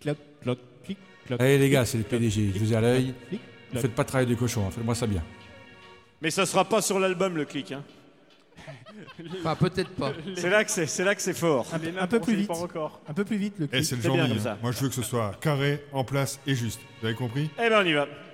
cloc, cloc, clic, cloc. Allez les gars, c'est le PDG, je vous ai à l'œil. Ne faites pas travailler du cochon, faites-moi ça bien. Mais ça sera pas sur l'album le clic. Hein. Enfin, peut-être pas. C'est là que c'est fort. Un peu plus vite. Un peu plus vite le Et clic. c'est le C'est genre bien mis, comme ça. Moi je veux que ce soit carré, en place et juste. Vous avez compris? Eh ben on y va.